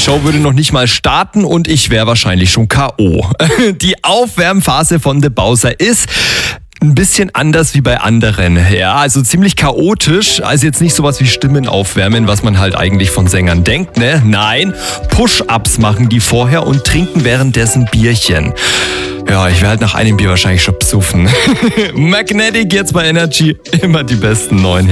Show würde noch nicht mal starten und ich wäre wahrscheinlich schon K.O. Die Aufwärmphase von The Bowser ist ein bisschen anders wie bei anderen. Ja, also ziemlich chaotisch. Also jetzt nicht sowas wie Stimmen aufwärmen, was man halt eigentlich von Sängern denkt, ne? Nein, Push-Ups machen die vorher und trinken währenddessen Bierchen. Ja, ich werde halt nach einem Bier wahrscheinlich schon psuffen. Magnetic jetzt bei Energy. Immer die besten neuen Hits.